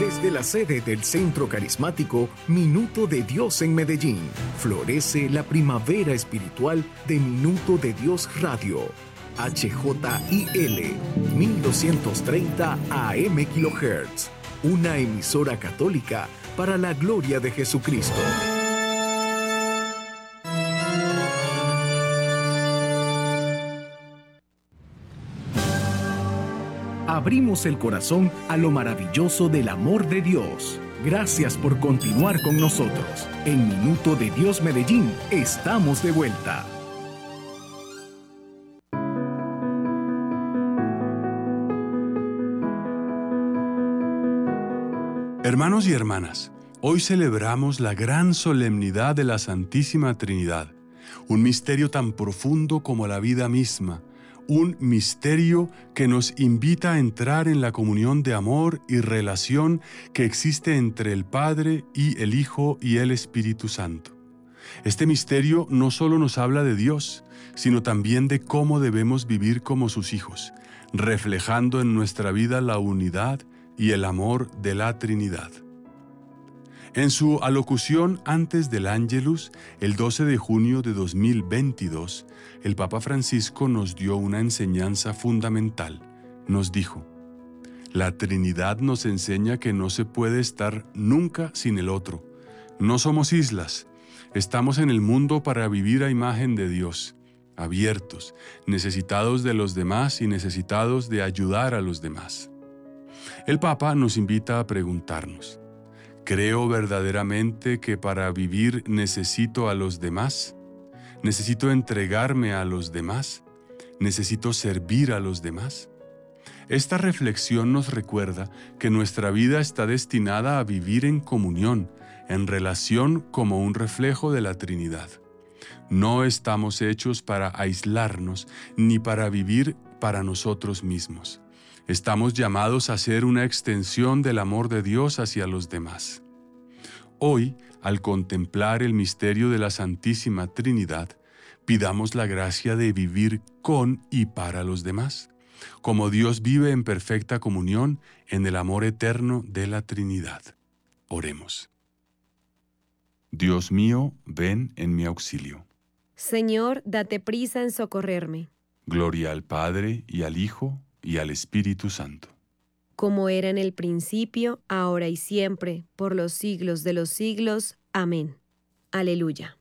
Desde la sede del Centro Carismático Minuto de Dios en Medellín, florece la primavera espiritual de Minuto de Dios Radio. HJIL 1230 AM kHz. Una emisora católica para la gloria de Jesucristo. Abrimos el corazón a lo maravilloso del amor de Dios. Gracias por continuar con nosotros. En Minuto de Dios Medellín, estamos de vuelta. Hermanos y hermanas, hoy celebramos la gran solemnidad de la Santísima Trinidad, un misterio tan profundo como la vida misma, un misterio que nos invita a entrar en la comunión de amor y relación que existe entre el Padre y el Hijo y el Espíritu Santo. Este misterio no solo nos habla de Dios, sino también de cómo debemos vivir como sus hijos, reflejando en nuestra vida la unidad y el amor de la Trinidad. En su alocución antes del Ángelus, el 12 de junio de 2022, el Papa Francisco nos dio una enseñanza fundamental. Nos dijo: la Trinidad nos enseña que no se puede estar nunca sin el otro. No somos islas. Estamos en el mundo para vivir a imagen de Dios, abiertos, necesitados de los demás y necesitados de ayudar a los demás. El Papa nos invita a preguntarnos: ¿creo verdaderamente que para vivir necesito a los demás? ¿Necesito entregarme a los demás? ¿Necesito servir a los demás? Esta reflexión nos recuerda que nuestra vida está destinada a vivir en comunión, en relación como un reflejo de la Trinidad. No estamos hechos para aislarnos ni para vivir para nosotros mismos. Estamos llamados a ser una extensión del amor de Dios hacia los demás. Hoy, al contemplar el misterio de la Santísima Trinidad, pidamos la gracia de vivir con y para los demás, como Dios vive en perfecta comunión en el amor eterno de la Trinidad. Oremos. Dios mío, ven en mi auxilio. Señor, date prisa en socorrerme. Gloria al Padre, y al Hijo, y al Espíritu Santo. Como era en el principio, ahora y siempre, por los siglos de los siglos. Amén. Aleluya.